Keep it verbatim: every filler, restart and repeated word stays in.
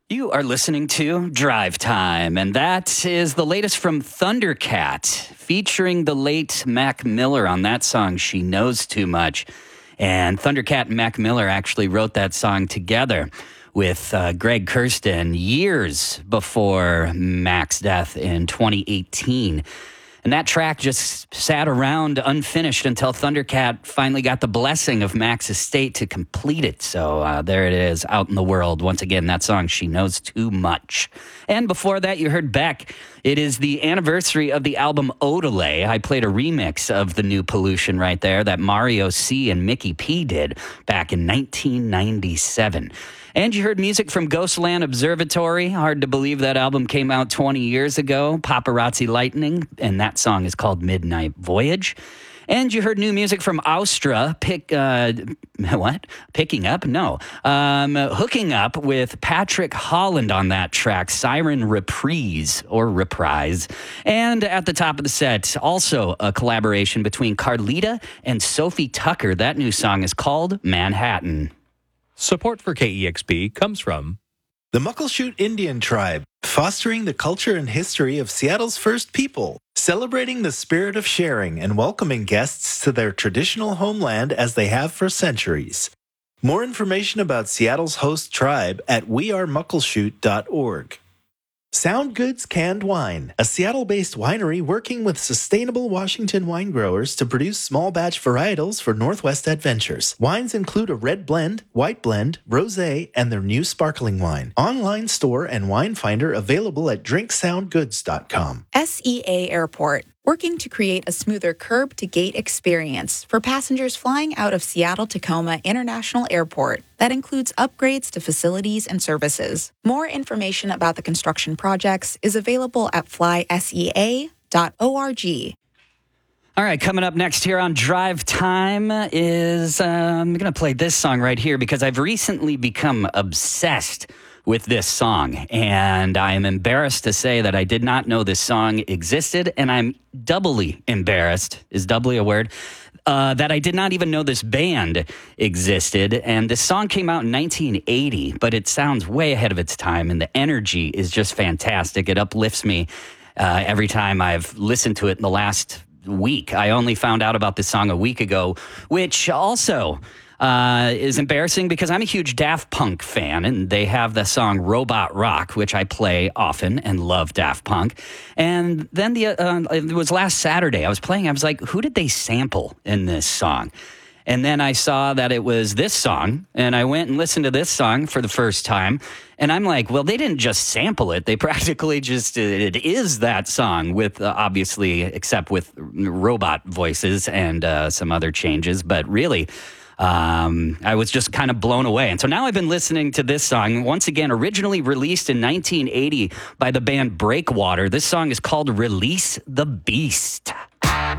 You are listening to Drive Time, and that is the latest from Thundercat, featuring the late Mac Miller on that song, She Knows Too Much. And Thundercat and Mac Miller actually wrote that song together with uh, Greg Kurstin years before Mac's death in twenty eighteen. And that track just sat around unfinished until Thundercat finally got the blessing of Mac's estate to complete it. So uh, there it is, out in the world. Once again, that song, She Knows Too Much. And before that, you heard Beck. It is the anniversary of the album Odelay. I played a remix of the new Pollution right there that Mario C. and Mickey P. did back in nineteen ninety-seven. And you heard music from Ghostland Observatory. Hard to believe that album came out twenty years ago. Paparazzi Lightning, and that song is called Midnight Voyage. And you heard new music from Austra, pick, uh, what? Picking up? No. Um, hooking up with Patrick Holland on that track, Siren Reprise, or Reprise. And at the top of the set, also a collaboration between Carlita and Sophie Tucker. That new song is called Manhattan. Support for K E X P comes from the Muckleshoot Indian Tribe, fostering the culture and history of Seattle's first people, celebrating the spirit of sharing and welcoming guests to their traditional homeland as they have for centuries. More information about Seattle's host tribe at we are muckleshoot dot org. Sound Goods Canned Wine, a Seattle-based winery working with sustainable Washington wine growers to produce small batch varietals for Northwest Adventures. Wines include a red blend, white blend, rosé, and their new sparkling wine. Online store and wine finder available at drink sound goods dot com. S E A Airport, working to create a smoother curb-to-gate experience for passengers flying out of Seattle-Tacoma International Airport. That includes upgrades to facilities and services. More information about the construction projects is available at fly S E A dot org. All right, coming up next here on Drive Time is, uh, I'm going to play this song right here because I've recently become obsessed with this song, and I am embarrassed to say that I did not know this song existed, and I'm doubly embarrassed, is doubly a word, uh, that I did not even know this band existed. And this song came out in nineteen eighty, but it sounds way ahead of its time, and the energy is just fantastic. It uplifts me uh, every time I've listened to it in the last week. I only found out about this song a week ago, which also Uh, is embarrassing because I'm a huge Daft Punk fan, and they have the song Robot Rock, which I play often and love Daft Punk. And then the uh, it was last Saturday, I was playing, I was like, who did they sample in this song? And then I saw that it was this song, and I went and listened to this song for the first time, and I'm like, well, they didn't just sample it. They practically just, it is that song with, uh, obviously, except with robot voices and uh, some other changes, but really, Um, I was just kind of blown away. And so now I've been listening to this song, once again, originally released in nineteen eighty by the band Breakwater. This song is called Release the Beast.